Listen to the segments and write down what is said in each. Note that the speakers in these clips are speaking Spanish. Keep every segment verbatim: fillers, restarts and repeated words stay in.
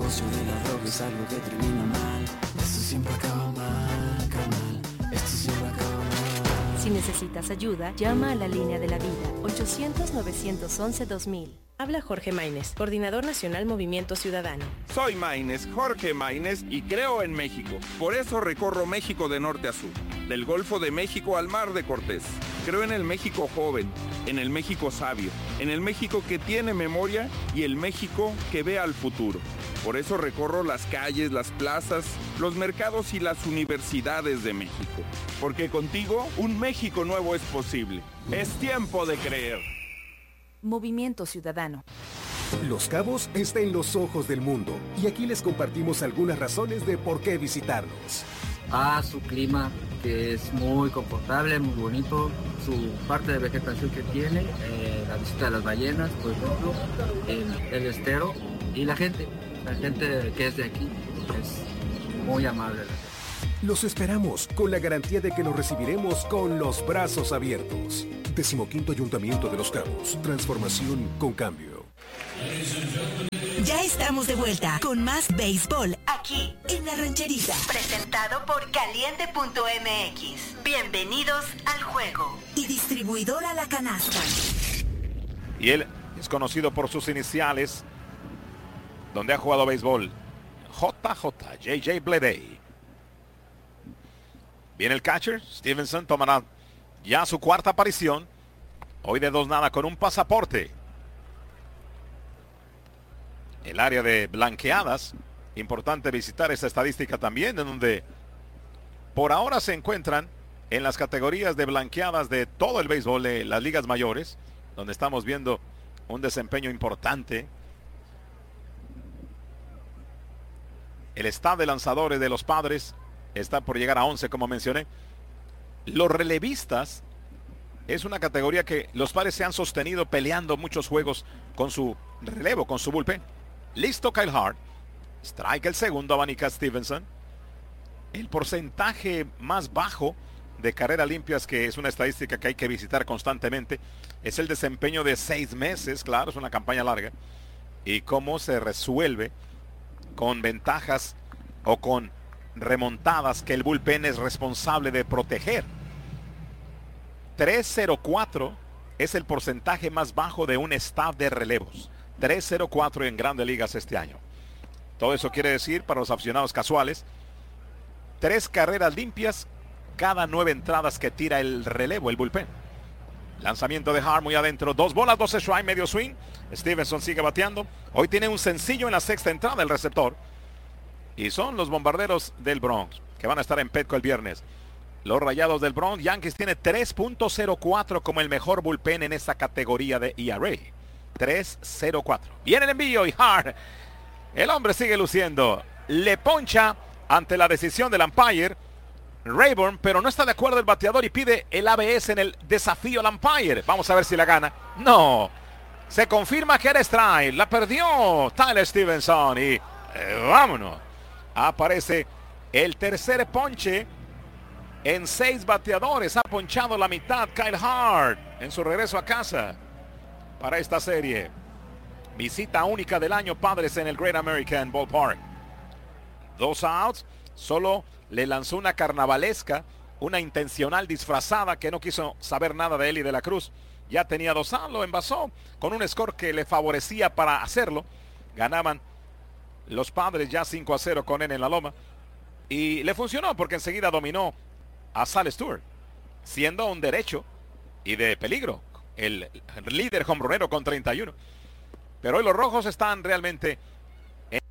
negocio de la droga es algo que termina mal. Esto siempre acaba mal, carnal. Esto siempre acaba mal. Si necesitas ayuda, llama a la línea de la vida, ochocientos, novecientos once, dos mil. Habla Jorge Maínez, Coordinador Nacional Movimiento Ciudadano. Soy Maínez, Jorge Maínez, y creo en México. Por eso recorro México de norte a sur, del Golfo de México al Mar de Cortés. Creo en el México joven, en el México sabio, en el México que tiene memoria y el México que ve al futuro. Por eso recorro las calles, las plazas, los mercados y las universidades de México. Porque contigo, un México nuevo es posible. Es tiempo de creer. Movimiento Ciudadano. Los Cabos está en los ojos del mundo y aquí les compartimos algunas razones de por qué visitarnos. Ah, su clima, que es muy confortable, muy bonito, su parte de vegetación que tiene, eh, la visita de las ballenas, por ejemplo, el, el estero y la gente, la gente que es de aquí es muy amable. Los esperamos con la garantía de que nos recibiremos con los brazos abiertos. Decimoquinto Ayuntamiento de Los Cabos. Transformación con cambio. Ya estamos de vuelta con más béisbol aquí en La Rancherita. Presentado por Caliente punto M X. Bienvenidos al juego. Y distribuidora La Canasta. Y él es conocido por sus iniciales, donde ha jugado béisbol. J J, J J Bleday. Viene el catcher, Stevenson tomará ya su cuarta aparición. Hoy de dos nada con un pasaporte. El área de blanqueadas. Importante visitar esta estadística también, en donde por ahora se encuentran en las categorías de blanqueadas de todo el béisbol de las ligas mayores, donde estamos viendo un desempeño importante. El staff de lanzadores de los Padres está por llegar a once, como mencioné. Los relevistas es una categoría que los Padres se han sostenido peleando muchos juegos con su relevo, con su bullpen. Listo Kyle Hart. Strike el segundo, abanica Stevenson. El porcentaje más bajo de carreras limpias, que es una estadística que hay que visitar constantemente, es el desempeño de seis meses. Claro, es una campaña larga. Y cómo se resuelve con ventajas o con remontadas que el bullpen es responsable de proteger. tres cero cuatro es el porcentaje más bajo de un staff de relevos. tres cero cuatro en Grandes Ligas este año. Todo eso quiere decir, para los aficionados casuales, tres carreras limpias cada nueve entradas que tira el relevo, el bullpen. Lanzamiento de Hart muy adentro, dos bolas, doce strike, medio swing. Stevenson sigue bateando. Hoy tiene un sencillo en la sexta entrada el receptor. Y son los Bombarderos del Bronx, que van a estar en Petco el viernes. Los Rayados del Bronx. Yankees tiene tres punto cero cuatro como el mejor bullpen en esa categoría de E R A. tres cero cuatro. Viene el envío y Hart. El hombre sigue luciendo. Le poncha ante la decisión del umpire Rayburn, pero no está de acuerdo el bateador y pide el A B S en el desafío al umpire. Vamos a ver si la gana. No. Se confirma que era strike. La perdió Tyler Stevenson y eh, vámonos. Aparece el tercer ponche en seis bateadores. Ha ponchado la mitad Kyle Hart en su regreso a casa para esta serie. Visita única del año Padres en el Great American Ballpark. Dos outs. Solo le lanzó una carnavalesca, una intencional disfrazada que no quiso saber nada de él y de la Cruz. Ya tenía dos outs, lo envasó con un score que le favorecía para hacerlo. Ganaban los Padres ya cinco a cero con él en la loma. Y le funcionó porque enseguida dominó a Sal Stewart, siendo un derecho y de peligro. El líder hombronero con treinta y uno. Pero hoy los rojos están realmente en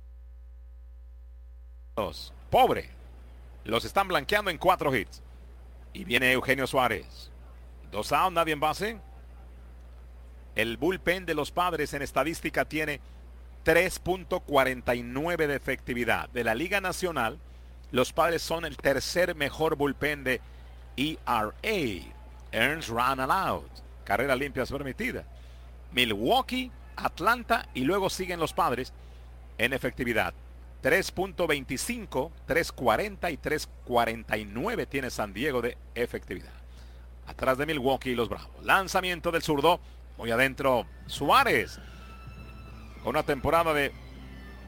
los pobre. Los están blanqueando en cuatro hits. Y viene Eugenio Suárez. Dos outs, nadie en base. El bullpen de los Padres en estadística tiene tres punto cuarenta y nueve de efectividad. De la Liga Nacional, los Padres son el tercer mejor bullpen de E R A. Earns run allowed. Carreras limpias permitidas. Milwaukee, Atlanta y luego siguen los Padres en efectividad. tres punto veinticinco, tres cuarenta y tres cuarenta y nueve tiene San Diego de efectividad. Atrás de Milwaukee y los Bravos. Lanzamiento del zurdo. Muy adentro Suárez. Con una temporada de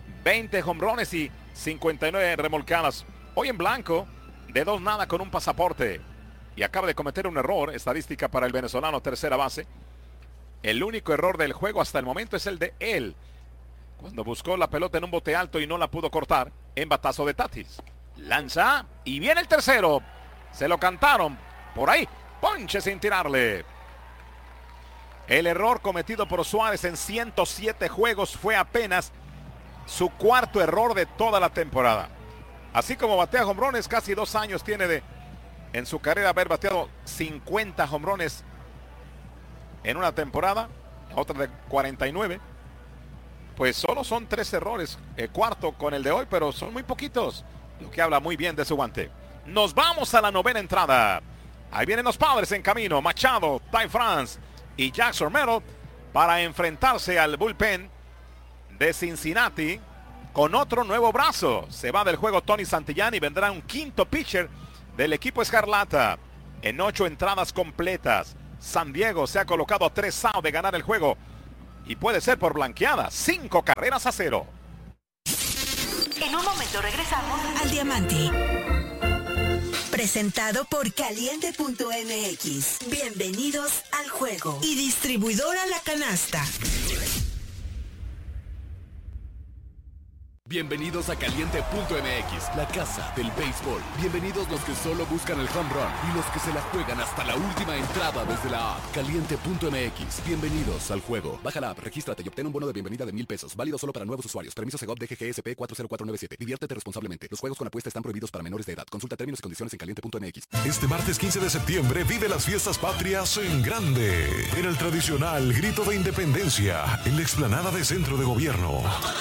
veinte jonrones y cincuenta y nueve remolcadas. Hoy en blanco, de dos nada con un pasaporte. Y acaba de cometer un error, estadística para el venezolano, tercera base. El único error del juego hasta el momento es el de él, cuando buscó la pelota en un bote alto y no la pudo cortar en batazo de Tatis. Lanza y viene el tercero. Se lo cantaron por ahí. Ponche sin tirarle. El error cometido por Suárez en ciento siete juegos fue apenas su cuarto error de toda la temporada. Así como batea jonrones, casi dos años tiene de en su carrera haber bateado cincuenta jonrones en una temporada, otra de cuarenta y nueve. Pues solo son tres errores, el cuarto con el de hoy, pero son muy poquitos, lo que habla muy bien de su guante. Nos vamos a la novena entrada. Ahí vienen los Padres en camino. Machado, Ty France y Jackson Merrill para enfrentarse al bullpen de Cincinnati con otro nuevo brazo. Se va del juego Tony Santillán y vendrá un quinto pitcher del equipo escarlata en ocho entradas completas. San Diego se ha colocado a tres outs de ganar el juego y puede ser por blanqueada. Cinco carreras a cero. En un momento regresamos al Diamante. Presentado por Caliente punto M X. Bienvenidos al juego. Y distribuidora La Canasta. Bienvenidos a Caliente punto M X, la casa del béisbol. Bienvenidos los que solo buscan el home run y los que se la juegan hasta la última entrada desde la app. Caliente punto M X. Bienvenidos al juego. Baja la app, regístrate y obtén un bono de bienvenida de mil pesos. Válido solo para nuevos usuarios. Permiso Segov D G G S P cuatro cero cuatro nueve siete. Diviértete responsablemente. Los juegos con apuesta están prohibidos para menores de edad. Consulta términos y condiciones en Caliente punto M X. Este martes quince de septiembre vive las fiestas patrias en grande. En el tradicional Grito de Independencia, en la explanada de Centro de Gobierno.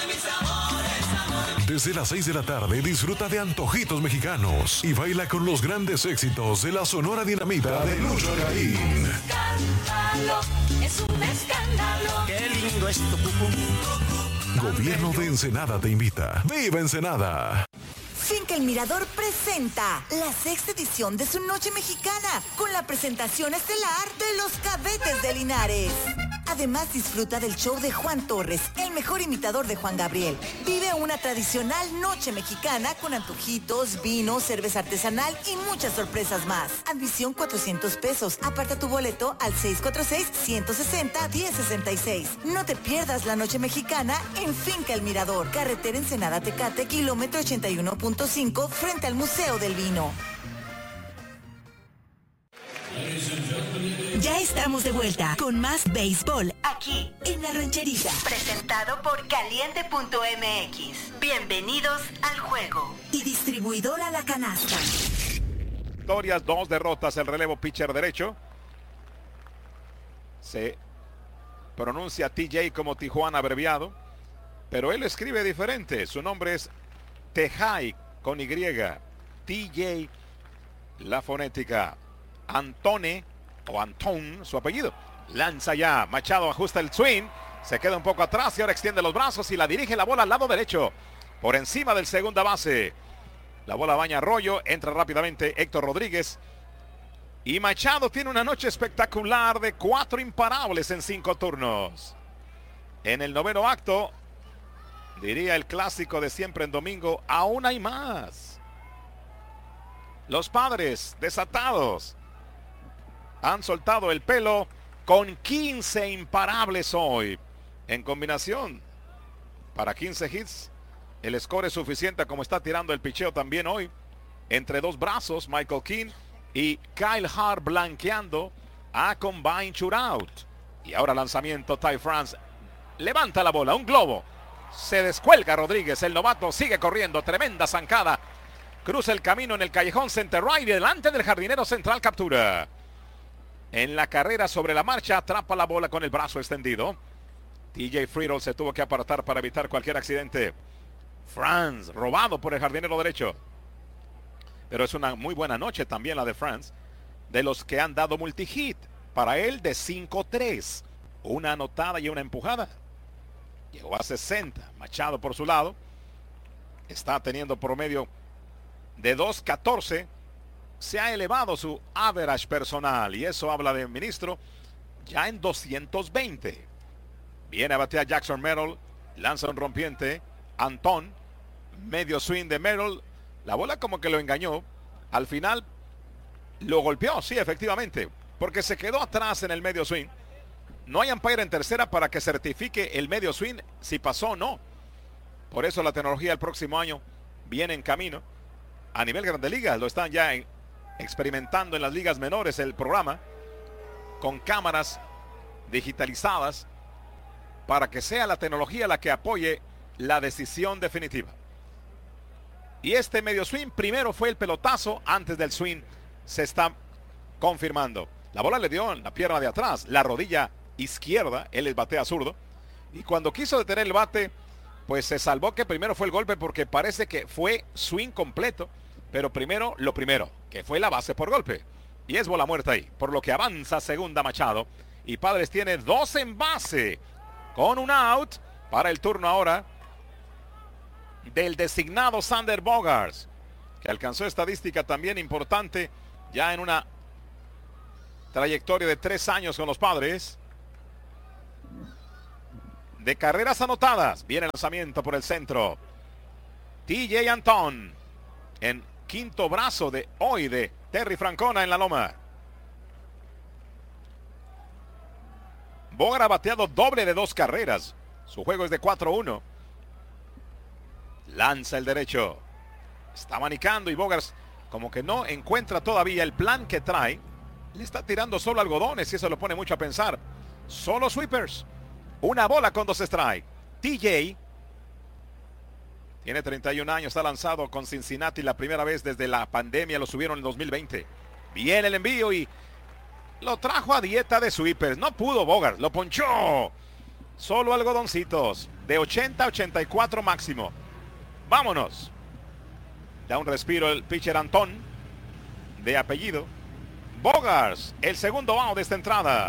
Desde las seis de la tarde disfruta de antojitos mexicanos y baila con los grandes éxitos de la Sonora Dinamita de Lucho Agarín. Es un escándalo. Qué lindo es tu cucú. Gobierno de Ensenada te invita. ¡Viva Ensenada! Finca El Mirador presenta la sexta edición de su Noche Mexicana con la presentación estelar de los Cadetes de Linares. Además, disfruta del show de Juan Torres, el mejor imitador de Juan Gabriel. Vive una tradicional noche mexicana con antojitos, vino, cerveza artesanal y muchas sorpresas más. Admisión cuatrocientos pesos. Aparta tu boleto al seis cuatro seis, uno seis cero, uno cero seis seis. No te pierdas la Noche Mexicana en Finca El Mirador. Carretera Ensenada Tecate, kilómetro ochenta y uno punto cinco, frente al Museo del Vino. Ya estamos de vuelta con más béisbol aquí en La Rancherita. Presentado por Caliente punto M X. Bienvenidos al juego. Y distribuidora La Canasta. Victorias, dos derrotas. El relevo pitcher derecho. Se pronuncia T J como Tijuana abreviado, pero él escribe diferente. Su nombre es Tejay con Y. T J, la fonética. Antone o Antón, su apellido. Lanza ya, Machado ajusta el swing, se queda un poco atrás y ahora extiende los brazos y la dirige la bola al lado derecho, por encima del segunda base. La bola baña Arroyo, entra rápidamente Héctor Rodríguez y Machado tiene una noche espectacular de cuatro imparables en cinco turnos. En el noveno acto, diría el clásico de siempre en domingo, aún hay más. Los Padres desatados han soltado el pelo con quince imparables hoy. En combinación, para quince hits, el score es suficiente como está tirando el picheo también hoy. Entre dos brazos, Michael King y Kyle Hart blanqueando a combine shootout. Y ahora lanzamiento, Ty France levanta la bola, un globo. Se descuelga Rodríguez, el novato sigue corriendo, tremenda zancada. Cruza el camino en el callejón center right y delante del jardinero central captura. En la carrera sobre la marcha atrapa la bola con el brazo extendido. T J Friedel se tuvo que apartar para evitar cualquier accidente. France robado por el jardinero derecho. Pero es una muy buena noche también la de France. De los que han dado multihit. Para él de cinco tres. Una anotada y una empujada. Llegó a sesenta. Machado por su lado. Está teniendo promedio de dos catorce. Se ha elevado su average personal y eso habla de ministro ya en doscientos veinte. Viene a batear Jackson Merrill, lanza un rompiente Antón. Medio swing de Merrill. La bola como que lo engañó. Al final lo golpeó, sí, efectivamente, porque se quedó atrás en el medio swing. No hay umpire en tercera para que certifique el medio swing si pasó o no. Por eso la tecnología el próximo año viene en camino. A nivel Grandes Ligas lo están ya en, experimentando en las ligas menores el programa con cámaras digitalizadas para que sea la tecnología la que apoye la decisión definitiva. Y este medio swing primero fue el pelotazo antes del swing. Se está confirmando. La bola le dio en la pierna de atrás, la rodilla izquierda. Él es batea zurdo. Y cuando quiso detener el bate, pues se salvó que primero fue el golpe porque parece que fue swing completo. Pero primero lo primero, que fue la base por golpe. Y es bola muerta ahí. Por lo que avanza segunda Machado. Y Padres tiene dos en base. Con un out para el turno ahora del designado Xander Bogaerts, que alcanzó estadística también importante ya en una trayectoria de tres años con los Padres. De carreras anotadas, viene el lanzamiento por el centro. T J Antón en quinto brazo de hoy de Terry Francona en la loma. Bogaerts ha bateado doble de dos carreras. Su juego es de cuatro uno. Lanza el derecho. Está manicando y Bogaerts como que no encuentra todavía el plan que trae. Le está tirando solo algodones y eso lo pone mucho a pensar. Solo sweepers. Una bola con dos strikes. T J tiene treinta y un años. Está lanzado con Cincinnati la primera vez desde la pandemia. Lo subieron en dos mil veinte. Viene el envío y lo trajo a dieta de sweepers. No pudo Bogaerts. Lo ponchó. Solo algodoncitos. De ochenta a ochenta y cuatro máximo. Vámonos. Da un respiro el pitcher Antón, de apellido Bogaerts, el segundo out de esta entrada.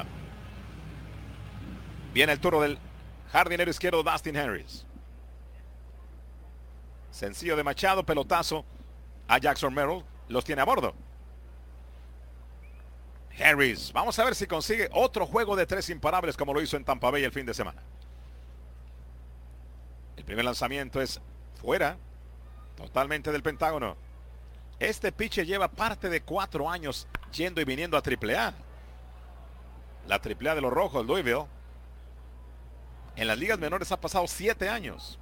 Viene el turno del jardinero izquierdo Dustin Harris. Sencillo de Machado, pelotazo a Jackson Merrill. Los tiene a bordo. Harris, vamos a ver si consigue otro juego de tres imparables como lo hizo en Tampa Bay el fin de semana. El primer lanzamiento es fuera, totalmente del Pentágono. Este pitcher lleva parte de cuatro años yendo y viniendo a triple A. La triple A de los Rojos, Louisville. En las ligas menores ha pasado siete años.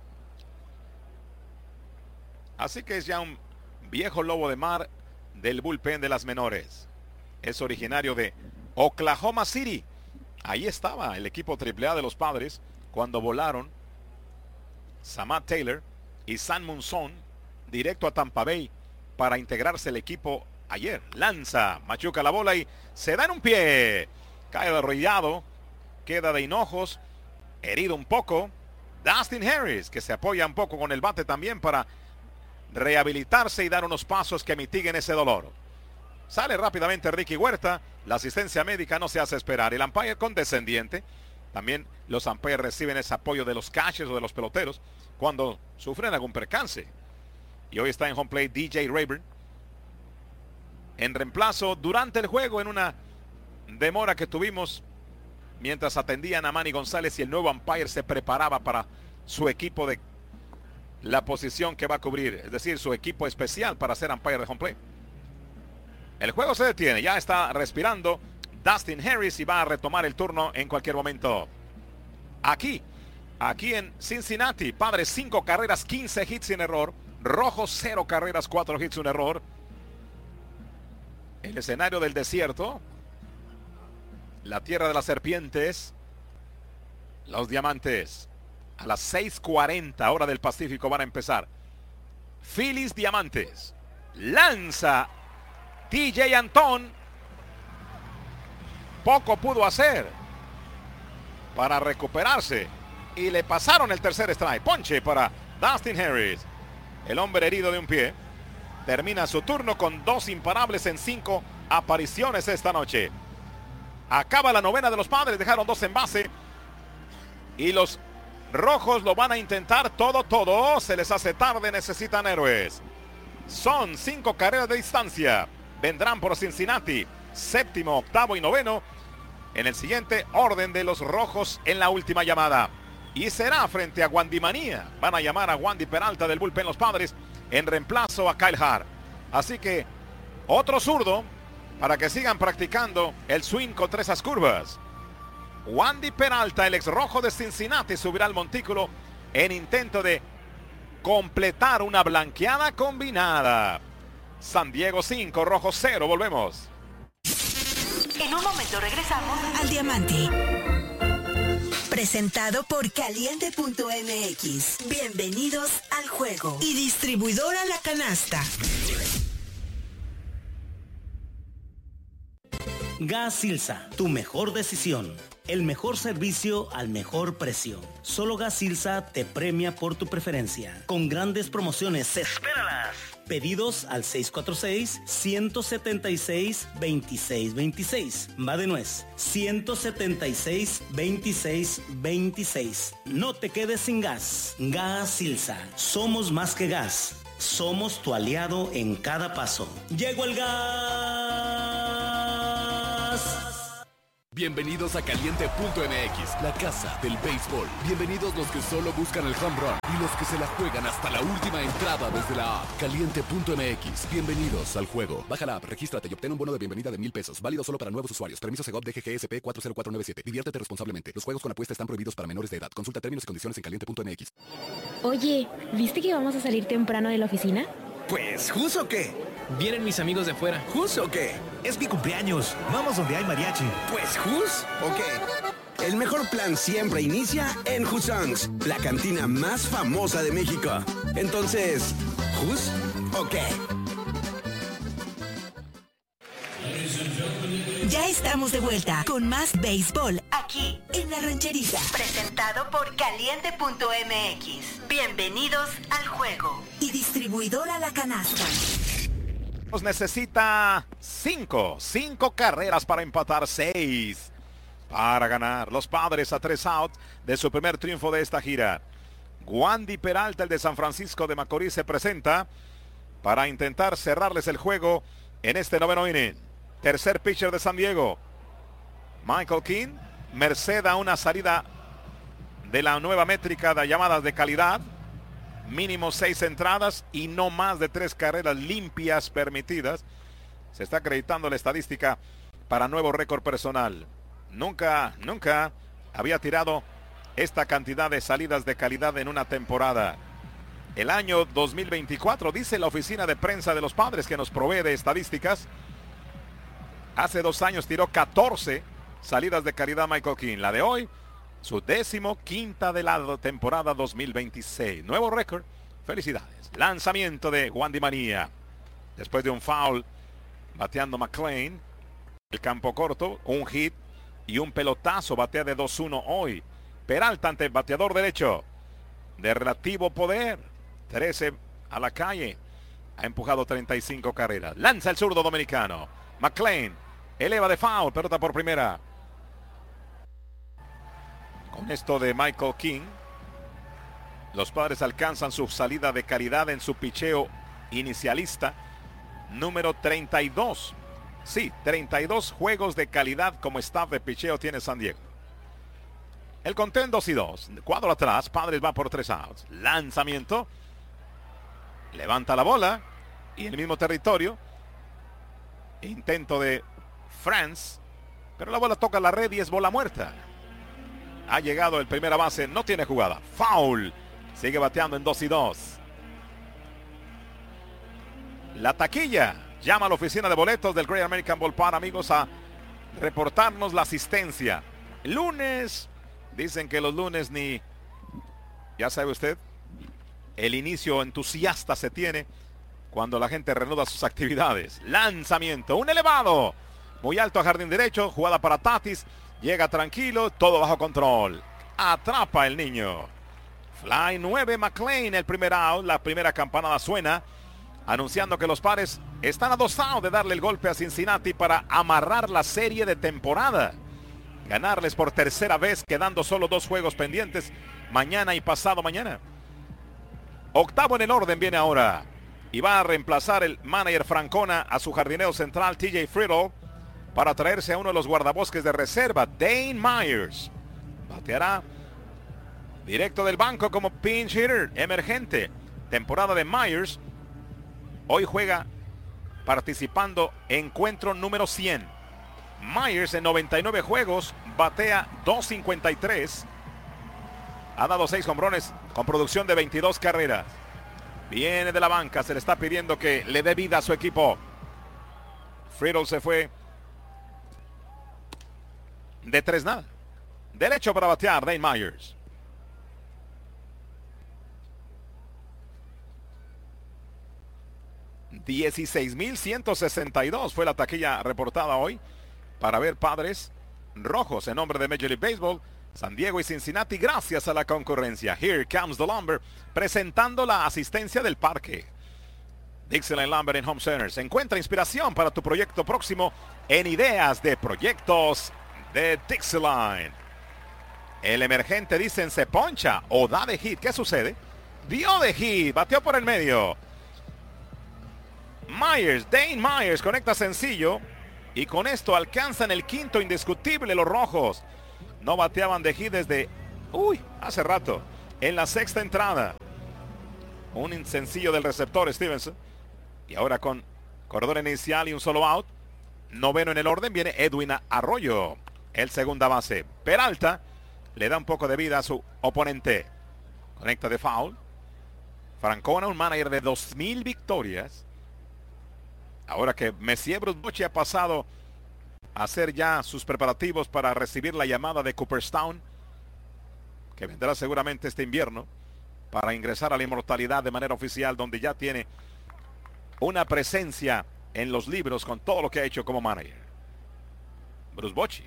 Así que es ya un viejo lobo de mar del bullpen de las menores. Es originario de Oklahoma City. Ahí estaba el equipo triple A de los Padres cuando volaron Samad Taylor y Sam Monzon directo a Tampa Bay para integrarse el equipo ayer. Lanza, machuca la bola y se da en un pie. Cae arrollado, queda de hinojos, herido un poco. Dustin Harris, que se apoya un poco con el bate también para rehabilitarse y dar unos pasos que mitiguen ese dolor. Sale rápidamente Ricky Huerta. La asistencia médica no se hace esperar. El umpire condescendiente. También los umpires reciben ese apoyo de los catchers o de los peloteros cuando sufren algún percance. Y hoy está en home plate D J Rayburn en reemplazo durante el juego en una demora que tuvimos mientras atendían a Manny González y el nuevo umpire se preparaba para su equipo de la posición que va a cubrir, es decir, su equipo especial para ser umpire de home plate. El juego se detiene, ya está respirando Dustin Harris y va a retomar el turno en cualquier momento. Aquí, aquí en Cincinnati, Padres cinco carreras, quince hits sin error. Rojos cero carreras, cuatro hits, un error. El escenario del desierto. La tierra de las serpientes. Los Diamantes. A las seis cuarenta hora del Pacífico van a empezar. Phillies Diamantes. Lanza T J Antón. Poco pudo hacer para recuperarse. Y le pasaron el tercer strike. Ponche para Dustin Harris. El hombre herido de un pie. Termina su turno con dos imparables en cinco apariciones esta noche. Acaba la novena de los Padres. Dejaron dos en base. Y los Rojos lo van a intentar todo, todo. Se les hace tarde. Necesitan héroes. Son cinco carreras de distancia. Vendrán por Cincinnati. Séptimo, octavo y noveno. En el siguiente orden de los Rojos en la última llamada. y será frente a Wandimanía. Van a llamar a Wandy Peralta del bullpen los Padres en reemplazo a Kyle Hart. Así que otro zurdo para que sigan practicando el swing contra esas curvas. Wandy Peralta, el ex rojo de Cincinnati, subirá al montículo en intento de completar una blanqueada combinada. San Diego cinco, Rojo cero. Volvemos. En un momento regresamos al Diamante. Presentado por Caliente punto M X. Bienvenidos al juego. Y distribuidora La Canasta. Gas Silsa, tu mejor decisión. El mejor servicio al mejor precio. Solo Gas Silsa te premia por tu preferencia. Con grandes promociones. ¡Espéralas! Pedidos al seis cuatro seis, uno siete seis, dos seis dos seis. Va de nuez. uno siete seis, dos seis dos seis. No te quedes sin gas. Gas Silsa. Somos más que gas. Somos tu aliado en cada paso. ¡Llegó el gas! Bienvenidos a Caliente punto M X, la casa del béisbol. Bienvenidos los que solo buscan el home run y los que se la juegan hasta la última entrada desde la app. Caliente punto M X, bienvenidos al juego. Baja la app, regístrate y obtén un bono de bienvenida de mil pesos. Válido solo para nuevos usuarios. Permiso Segov D G G S P cuatro cero cuatro nueve siete. Diviértete responsablemente. Los juegos con apuesta están prohibidos para menores de edad. Consulta términos y condiciones en Caliente punto M X. Oye, ¿viste que vamos a salir temprano de la oficina? Pues, ¿jus o qué? Vienen mis amigos de fuera. ¿Jus o qué? Es mi cumpleaños. Vamos donde hay mariachi. Pues, ¿jus o qué? El mejor plan siempre inicia en Hussongs, la cantina más famosa de México. Entonces, ¿jus o qué? Ya estamos de vuelta con más béisbol aquí en La Rancherita. Presentado por Caliente punto M X. Bienvenidos al juego. Y distribuidora La Canasta. Necesita cinco, cinco carreras para empatar, seis para ganar. Los Padres a tres outs de su primer triunfo de esta gira. Wandy Peralta, el de San Francisco de Macorís, se presenta para intentar cerrarles el juego en este noveno inning. Tercer pitcher de San Diego, Michael King, merced a una salida de la nueva métrica de llamadas de calidad. Mínimo seis entradas y no más de tres carreras limpias permitidas. Se está acreditando la estadística para nuevo récord personal. Nunca, nunca había tirado esta cantidad de salidas de calidad en una temporada. El año dos mil veinticuatro, dice la oficina de prensa de los Padres, que nos provee de estadísticas. Hace dos años tiró catorce salidas de calidad Michael King. La de hoy, su décimo quinta de la temporada dos mil veintiséis. Nuevo récord. Felicidades. Lanzamiento de Wandimanía. Después de un foul, bateando McLean. El campo corto, un hit y un pelotazo. Batea de dos uno hoy. Peralta ante el bateador derecho. De relativo poder. trece a la calle. Ha empujado treinta y cinco carreras. Lanza el zurdo dominicano. McLean eleva de foul. Pelota por primera. Con esto de Michael King, los Padres alcanzan su salida de calidad en su picheo inicialista número treinta y dos. Sí, treinta y dos juegos de calidad como staff de picheo tiene San Diego. El conteo en dos y dos. Cuadro atrás, Padres va por tres outs. Lanzamiento. Levanta la bola y en el mismo territorio. Intento de France, pero la bola toca la red y es bola muerta. Ha llegado el primera base, no tiene jugada. Foul. Sigue bateando en dos y dos. La taquilla llama a la oficina de boletos del Great American Ballpark, amigos, a reportarnos la asistencia. Lunes, dicen que los lunes ni, ya sabe usted, el inicio entusiasta se tiene cuando la gente reanuda sus actividades. Lanzamiento, un elevado, muy alto a jardín derecho, jugada para Tatis. Llega tranquilo, todo bajo control. Atrapa el niño. Fly nueve, McLean, el primer out. La primera campanada suena, anunciando que los Padres están a dos outs de darle el golpe a Cincinnati para amarrar la serie de temporada. Ganarles por tercera vez, quedando solo dos juegos pendientes, mañana y pasado mañana. Octavo en el orden viene ahora. Y va a reemplazar el manager Francona a su jardinero central, T J Friedel, para traerse a uno de los guardabosques de reserva, Dane Myers. Bateará Directo del banco como pinch hitter emergente. Temporada de Myers. Hoy juega participando encuentro número cien. Myers en noventa y nueve juegos batea dos cincuenta y tres. Ha dado seis hombrones con producción de veintidós carreras. Viene de la banca, se le está pidiendo que le dé vida a su equipo. Friedel se fue de tres nada. Derecho para batear Dane Myers. dieciséis mil ciento sesenta y dos fue la taquilla reportada hoy para ver Padres Rojos en nombre de Major League Baseball. San Diego y Cincinnati, gracias a la concurrencia. Here comes the Lumber, presentando la asistencia del parque. Dixieland Lumber en Home Center. Se encuentra inspiración para tu proyecto próximo en Ideas de Proyectos de Dixieland. El emergente, dicen, se poncha o da de hit. ¿Qué sucede? Dio de hit, bateó por el medio. Myers, Dane Myers conecta sencillo y con esto alcanzan el quinto indiscutible los Rojos. No bateaban de hit desde, uy, hace rato, en la sexta entrada. Un sencillo del receptor Stevenson. Y ahora con corredor inicial y un solo out. Noveno en el orden viene Edwin Arroyo, el segunda base. Peralta le da un poco de vida a su oponente. Conecta de foul. Francona, un manager de dos mil victorias. Ahora que Messier Bruce Bochy ha pasado a hacer ya sus preparativos para recibir la llamada de Cooperstown, que vendrá seguramente este invierno, para ingresar a la inmortalidad de manera oficial, donde ya tiene una presencia en los libros con todo lo que ha hecho como manager. Bruce Bochy,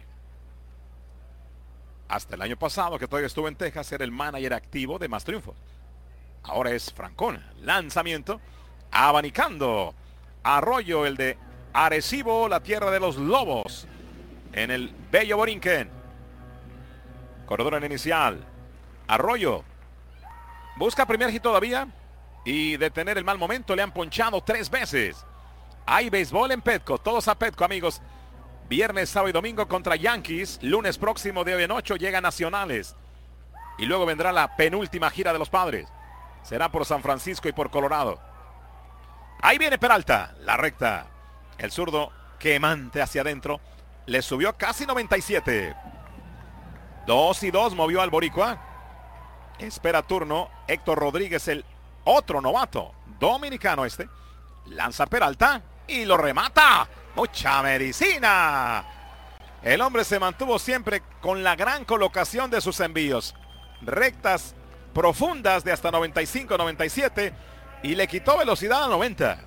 hasta el año pasado, que todavía estuvo en Texas, era el manager activo de más triunfos. Ahora es Francona. Lanzamiento, abanicando. Arroyo, el de Arecibo, la tierra de los lobos, en el bello Borinquen. Corredor en inicial. Arroyo busca primer hit todavía y detener el mal momento. Le han ponchado tres veces. Hay béisbol en Petco. Todos a Petco, amigos. Viernes, sábado y domingo contra Yankees. Lunes próximo de hoy en ocho llega Nacionales. Y luego vendrá la penúltima gira de los Padres. Será por San Francisco y por Colorado. Ahí viene Peralta, la recta. El zurdo quemante hacia adentro. Le subió casi noventa y siete. Dos y dos movió al boricua. Espera turno Héctor Rodríguez, el otro novato dominicano este. Lanza Peralta y lo remata. Mucha medicina. El hombre se mantuvo siempre con la gran colocación de sus envíos. Rectas profundas de hasta noventa y cinco, noventa y siete. Y le quitó velocidad a noventa.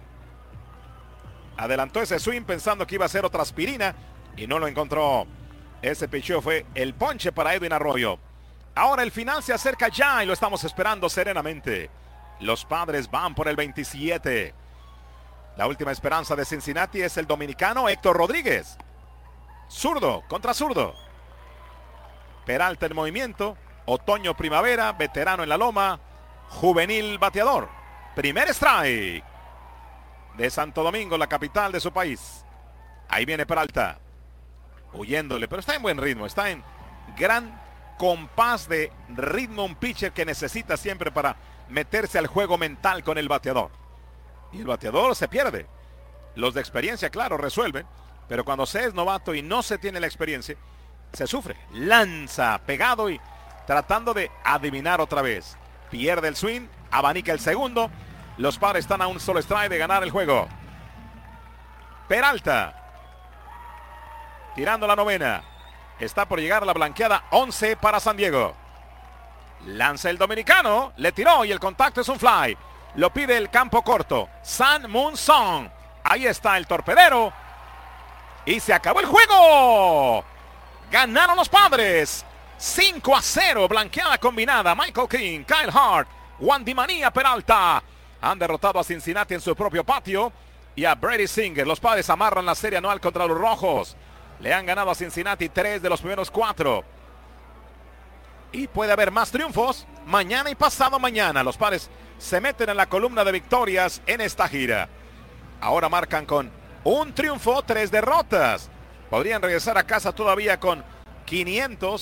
Adelantó ese swing pensando que iba a ser otra aspirina y no lo encontró. Ese picheo fue el ponche para Edwin Arroyo. Ahora el final se acerca ya y lo estamos esperando serenamente. Los Padres van por el veintisiete. La última esperanza de Cincinnati es el dominicano Héctor Rodríguez. Zurdo contra zurdo. Peralta en movimiento. Otoño-primavera, veterano en la loma. Juvenil bateador. Primer strike de Santo Domingo, la capital de su país. Ahí viene Peralta, huyéndole, pero está en buen ritmo, está en gran compás de ritmo, un pitcher que necesita siempre para meterse al juego mental con el bateador. Y el bateador se pierde. Los de experiencia, claro, resuelven, pero cuando se es novato y no se tiene la experiencia, se sufre. Lanza, pegado y tratando de adivinar otra vez. Pierde el swing, abanica el segundo. Los Padres están a un solo strike de ganar el juego. Peralta, tirando la novena. Está por llegar la blanqueada once para San Diego. Lanza el dominicano, le tiró y el contacto es un fly. Lo pide el campo corto. San Moon Song. Ahí está el torpedero. Y se acabó el juego. Ganaron los Padres. cinco a cero, blanqueada combinada. Michael King, Kyle Hart, Juan Di Manía, Peralta han derrotado a Cincinnati en su propio patio y a Brady Singer. Los Padres amarran la serie anual contra los Rojos. Le han ganado a Cincinnati tres de los primeros cuatro. Y puede haber más triunfos mañana y pasado mañana. Los Padres se meten en la columna de victorias en esta gira. Ahora marcan con un triunfo, tres derrotas. Podrían regresar a casa todavía con quinientos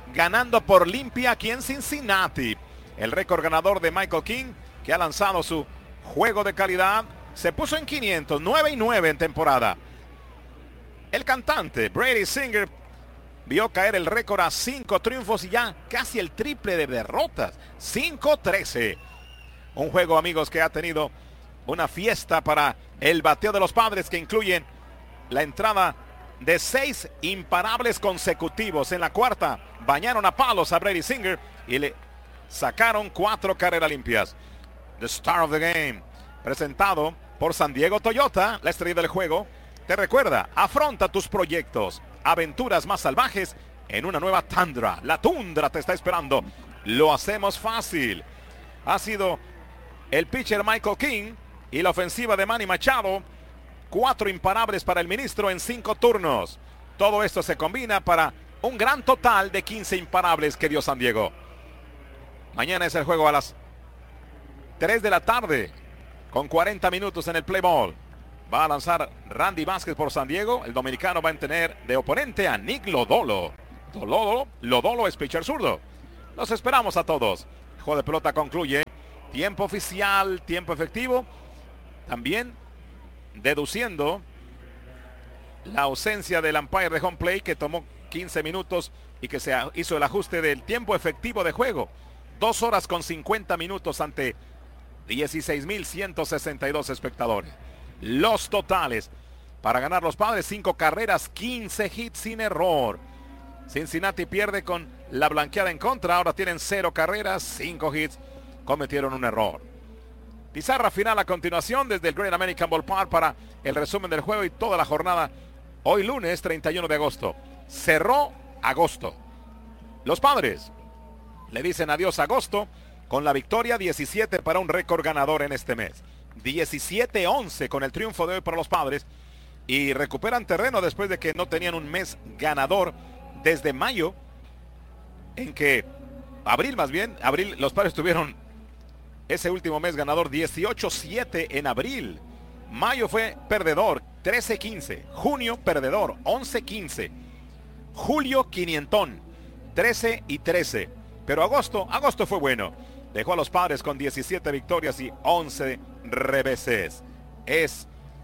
ganando por limpia aquí en Cincinnati. El récord ganador de Michael King, que ha lanzado su juego de calidad, se puso en quinientos, nueve y nueve en temporada. El cantante Brady Singer vio caer el récord a cinco triunfos y ya casi el triple de derrotas, cinco trece. Un juego, amigos, que ha tenido una fiesta para el bateo de los Padres, que incluyen la entrada de seis imparables consecutivos. En la cuarta bañaron a palos a Brady Singer y le sacaron cuatro carreras limpias. The Star of the Game, presentado por San Diego Toyota, la estrella del juego, te recuerda: afronta tus proyectos, aventuras más salvajes en una nueva Tundra. La Tundra te está esperando. Lo hacemos fácil. Ha sido el pitcher Michael King y la ofensiva de Manny Machado. Cuatro imparables para el ministro en cinco turnos. Todo esto se combina para un gran total de quince imparables que dio San Diego. Mañana es el juego a las tres de la tarde con cuarenta minutos en el play ball. Va a lanzar Randy Vázquez por San Diego. El dominicano va a tener de oponente a Nick Lodolo. Lodolo, Lodolo es pitcher zurdo. Los esperamos a todos. El juego de pelota concluye. Tiempo oficial, tiempo efectivo. También deduciendo la ausencia del umpire de home play, que tomó quince minutos y que se hizo el ajuste del tiempo efectivo de juego. Dos horas con cincuenta minutos ante dieciséis mil ciento sesenta y dos espectadores. Los totales para ganar los Padres: cinco carreras, quince hits sin error. Cincinnati pierde con la blanqueada en contra. Ahora tienen cero carreras, cinco hits, cometieron un error. Pizarra final a continuación desde el Great American Ballpark para el resumen del juego y toda la jornada. Hoy lunes treinta y uno de agosto. Cerró agosto. Los Padres le dicen adiós a agosto con la victoria, diecisiete para un récord ganador en este mes. diecisiete once con el triunfo de hoy para los Padres, y recuperan terreno después de que no tenían un mes ganador desde mayo, en que abril más bien, abril los Padres tuvieron ese último mes ganador, dieciocho siete en abril. Mayo fue perdedor, trece quince. Junio perdedor, once quince. Julio quinientón, trece y trece. Pero agosto, agosto fue bueno. Dejó a los Padres con diecisiete victorias y once reveses. Es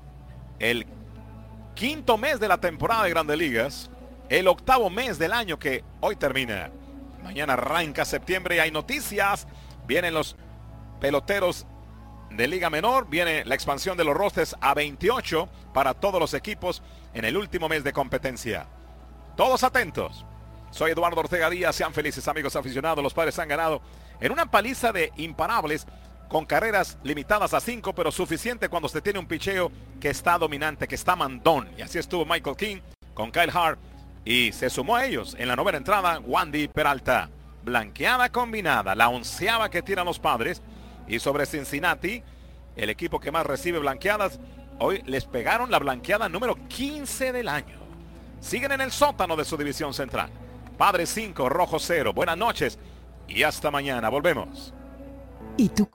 el quinto mes de la temporada de Grandes Ligas, el octavo mes del año que hoy termina. Mañana arranca septiembre y hay noticias. Vienen los peloteros de Liga Menor, viene la expansión de los rosters a veintiocho para todos los equipos en el último mes de competencia. Todos atentos. Soy Eduardo Ortega Díaz. Sean felices, amigos aficionados. Los Padres han ganado en una paliza de imparables, con carreras limitadas a cinco, pero suficiente cuando se tiene un picheo que está dominante, que está mandón. Y así estuvo Michael King con Kyle Hart, y se sumó a ellos en la novena entrada Wandy Peralta. Blanqueada combinada, la onceava que tiran los Padres. Y sobre Cincinnati, el equipo que más recibe blanqueadas, hoy les pegaron la blanqueada número quince del año. Siguen en el sótano de su división central. Padres cinco, Rojo cero. Buenas noches y hasta mañana. Volvemos. ¿Y tú?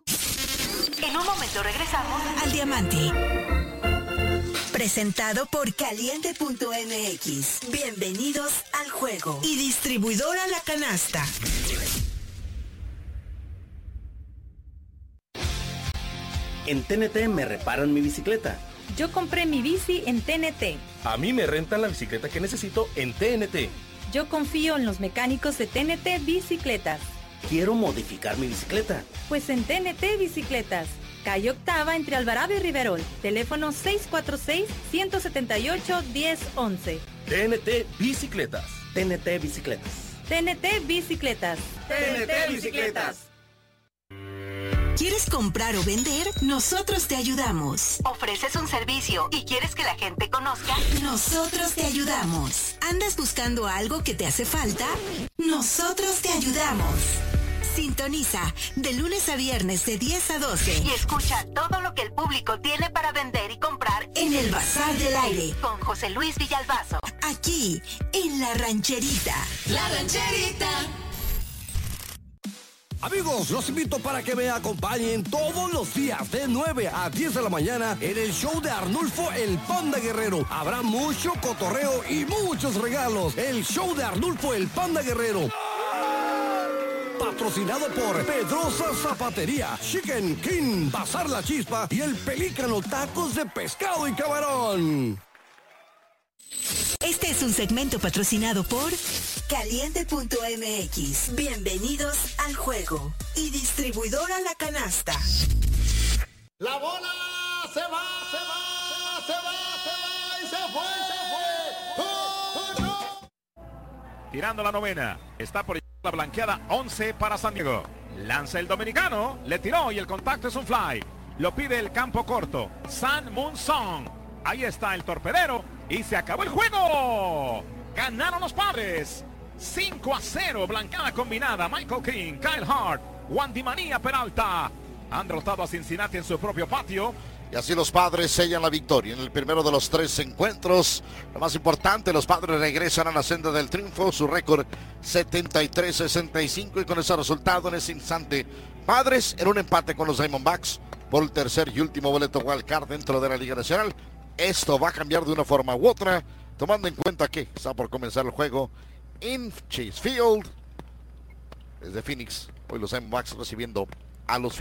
En un momento regresamos al Diamante. Presentado por Caliente punto M X. Bienvenidos al juego. Y distribuidora La Canasta. En T N T me reparan mi bicicleta. Yo compré mi bici en T N T. A mí me rentan la bicicleta que necesito en T N T. Yo confío en los mecánicos de T N T Bicicletas. Quiero modificar mi bicicleta. Pues en T N T Bicicletas. Calle Octava entre Alvarado y Riverol. Teléfono seis cuatro seis, uno siete ocho, uno cero uno uno. T N T Bicicletas. T N T Bicicletas. T N T Bicicletas. T N T Bicicletas. ¿Quieres comprar o vender? Nosotros te ayudamos. ¿Ofreces un servicio y quieres que la gente conozca? Nosotros te ayudamos. ¿Andas buscando algo que te hace falta? Nosotros te ayudamos. Sintoniza de lunes a viernes de diez a doce y escucha todo lo que el público tiene para vender y comprar en el Bazar del Aire con José Luis Villalbazo. Aquí, en La Rancherita. La Rancherita. Amigos, los invito para que me acompañen todos los días de nueve a diez de la mañana en el show de Arnulfo el Panda Guerrero. Habrá mucho cotorreo y muchos regalos. El show de Arnulfo el Panda Guerrero. patrocinado por Pedrosa Zapatería, Chicken King, Bazar La Chispa y El Pelícano Tacos de Pescado y Camarón. Este es un segmento patrocinado por Caliente punto M X. Bienvenidos al juego. Y distribuidora La Canasta. La bola se va, se va, se va, se va y se fue, se fue. ¡Oh, oh, no! Tirando la novena. Está por la blanqueada once para San Diego. Lanza el dominicano. Le tiró y el contacto es un fly. Lo pide el campo corto. San Moon Song. Ahí está el torpedero. Y se acabó el juego. Ganaron los Padres. cinco a cero. Blanqueada combinada. Michael King, Kyle Hart, Wandy Manía Peralta. Han derrotado a Cincinnati en su propio patio. Y así los Padres sellan la victoria en el primero de los tres encuentros. Lo más importante, los Padres regresan a la senda del triunfo. Su récord setenta y tres a sesenta y cinco. Y con ese resultado en ese instante, Padres en un empate con los Diamondbacks por el tercer y último boleto wild card dentro de la Liga Nacional. Esto va a cambiar de una forma u otra, tomando en cuenta que está por comenzar el juego en Chase Field. Desde Phoenix, hoy los Diamondbacks recibiendo a los